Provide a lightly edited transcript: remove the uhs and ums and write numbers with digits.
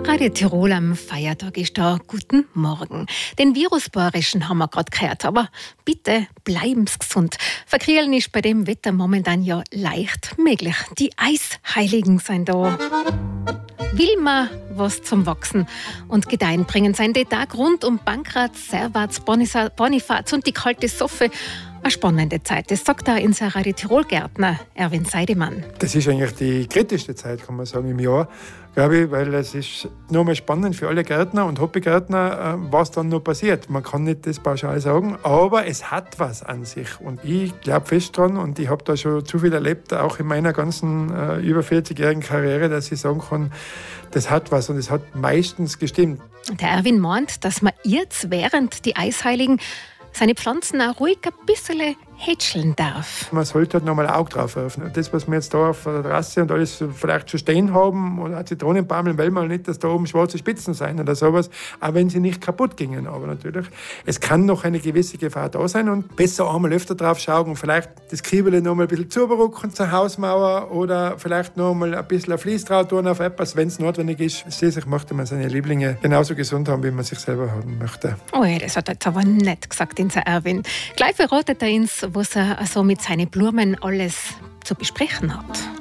Radio Tirol am Feiertag ist da. Guten Morgen. Den Virusbayerischen haben wir gerade gehört, aber bitte bleiben Sie gesund. Verkrielen ist bei dem Wetter momentan ja leicht möglich. Die Eisheiligen sind da. Will man was zum Wachsen und Gedeihen bringen, sein der Tag rund um Pankraz, Servaz, Bonifaz und die kalte Soffe. Eine spannende Zeit, das sagt auch unser Radio Tirol-Gärtner Erwin Seidemann. Das ist eigentlich die kritischste Zeit, kann man sagen, im Jahr, glaube ich, weil es ist nochmal spannend für alle Gärtner und Hobbygärtner, was dann noch passiert. Man kann nicht das pauschal sagen, aber es hat was an sich und ich glaube fest dran und ich habe da schon zu viel erlebt, auch in meiner ganzen über 40-jährigen Karriere, dass ich sagen kann, das hat was und es hat meistens gestimmt. Der Erwin meint, dass man jetzt während die Eisheiligen seine Pflanzen auch ruhig ein bisschen hätscheln darf. Man sollte halt nochmal ein Auge drauf werfen. Das, was wir jetzt da auf der Terrasse und alles vielleicht schon stehen haben, oder Zitronenbaumeln, will man nicht, dass da oben schwarze Spitzen sein oder sowas, auch wenn sie nicht kaputt gingen. Aber natürlich, es kann noch eine gewisse Gefahr da sein und besser einmal öfter drauf schauen und vielleicht das Kriebele noch mal ein bisschen zuberücken zur Hausmauer oder vielleicht noch mal ein bisschen ein Vlies drauf tun auf etwas, wenn es notwendig ist. Schließlich möchte man seine Lieblinge genauso gesund haben, wie man sich selber haben möchte. Oh ja, das hat jetzt aber nicht gesagt, unser Erwin. Gleich verratet er uns, was er also mit seinen Blumen alles zu besprechen hat.